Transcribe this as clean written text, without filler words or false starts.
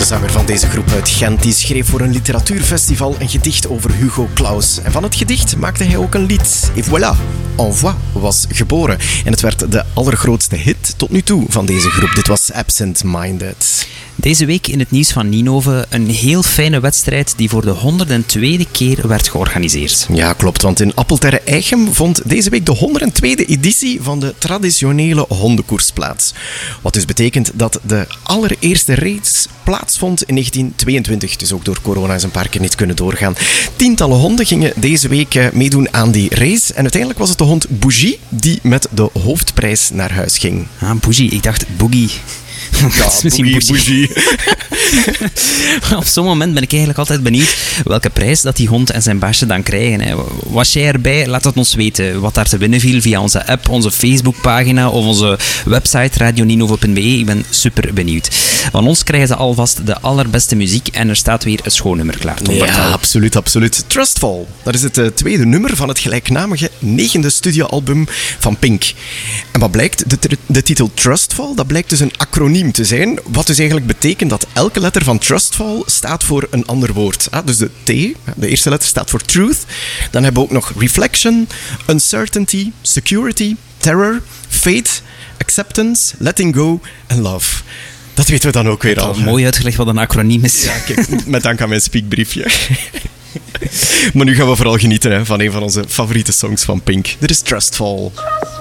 zanger van deze groep uit Gent, die schreef voor een literatuurfestival een gedicht over Hugo Claus. En van het gedicht maakte hij ook een lied. Et voilà, Envoi was geboren. En het werd de allergrootste hit tot nu toe van deze groep. Dit was Absent Minded. Deze week in het nieuws van Ninove een heel fijne wedstrijd die voor de 102e keer werd georganiseerd. Ja, klopt, want in Appelterre-Eichem vond deze week de 102e editie van de traditionele hondenkoers plaats. Wat dus betekent dat de allereerste race plaatsvond in 1922. Dus ook door corona is een paar keer niet kunnen doorgaan. Tientallen honden gingen deze week meedoen aan die race. En uiteindelijk was het de hond Bougie die met de hoofdprijs naar huis ging. Ah, Bougie. Ik dacht Boogie. Ja, dat is misschien Bougie. Op zo'n moment ben ik eigenlijk altijd benieuwd welke prijs dat die hond en zijn baasje dan krijgen. Hè. Was jij erbij? Laat het ons weten. Wat daar te winnen viel via onze app, onze Facebookpagina of onze website radioninove.be. Ik ben super benieuwd. Van ons krijgen ze alvast de allerbeste muziek en er staat weer een schoon nummer klaar. Ja, absoluut, absoluut. Trustfall. Dat is het tweede nummer van het gelijknamige 9e studioalbum van Pink. En wat blijkt? De titel Trustfall, dat blijkt dus een acroniem te zijn, wat dus eigenlijk betekent dat elke letter van Trustfall staat voor een ander woord. Dus de T, de eerste letter, staat voor Truth. Dan hebben we ook nog Reflection, Uncertainty, Security, Terror, Fate, Acceptance, Letting Go en Love. Dat weten we dan ook weer al. Mooi uitgelegd wat een acroniem is. Ja, kijk, met dank aan mijn speakbriefje. Maar nu gaan we vooral genieten van een van onze favoriete songs van Pink. Dit is Trustfall.